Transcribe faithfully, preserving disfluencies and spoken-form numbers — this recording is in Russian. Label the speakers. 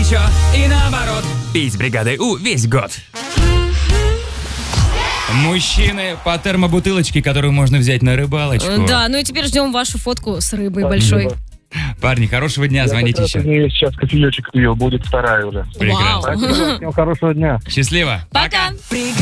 Speaker 1: горячо и наоборот. Пить с бригадой У весь год. Мужчины по термобутылочке, которую можно взять на рыбалочку.
Speaker 2: Да, ну и теперь ждем вашу фотку с рыбой большой.
Speaker 1: Парни, хорошего дня,
Speaker 3: Я
Speaker 1: звоните
Speaker 3: как раз
Speaker 1: еще.
Speaker 3: из нее сейчас кофеечек пил, будет вторая уже.
Speaker 1: Прекрасно.
Speaker 2: Вау.
Speaker 3: Всем хорошего дня.
Speaker 1: Счастливо.
Speaker 2: Пока.